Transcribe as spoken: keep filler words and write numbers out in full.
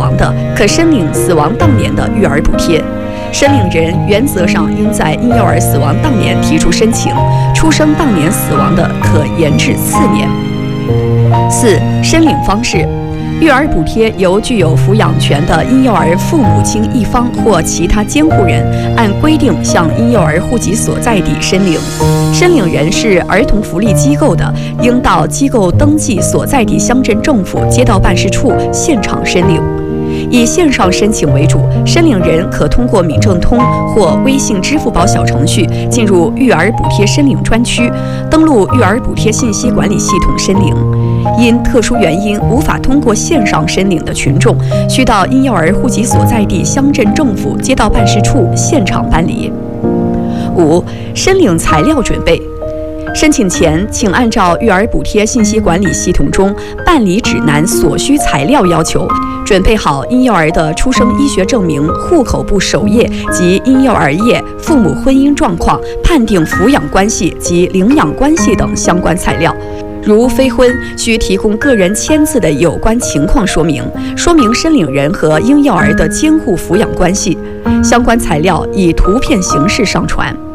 亡的，可申领死亡当年的育儿补贴。申领人原则上应在婴幼儿死亡当年提出申请，出生当年死亡的可延至次年。四、申领方式。育儿补贴由具有抚养权的婴幼儿父母亲一方或其他监护人按规定向婴幼儿户籍所在地申领。申领人是儿童福利机构的，应到机构登记所在地乡镇政府街道办事处现场申领。以线上申请为主，申领人可通过闽政通或微信、支付宝小程序进入育儿补贴申领专区，登录育儿补贴信息管理系统申领。因特殊原因无法通过线上申领的群众，需到婴幼儿户籍所在地乡镇政府街道办事处现场办理。五、申领材料准备。申请前，请按照育儿补贴信息管理系统中办理指南所需材料要求，准备好婴幼儿的出生医学证明、户口簿首页及婴幼儿页、父母婚姻状况、判定抚养关系及领养关系等相关材料。如非婚，需提供个人签字的有关情况说明，说明申领人和婴幼儿的监护抚养关系。相关材料以图片形式上传。